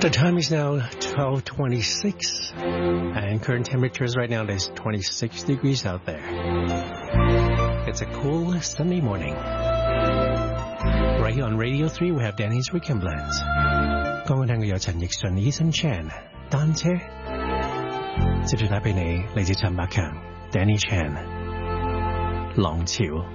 The time is now 12:26 and current temperatures right now is 26 degrees out there. It's a cool Sunday morning. Right here on Radio 3 we have Danny's Weekend Blends. 剛剛聽過有陳奕迅 Eason Chan 單車，接住打俾你嚟自陳百強 Danny Chan 浪潮。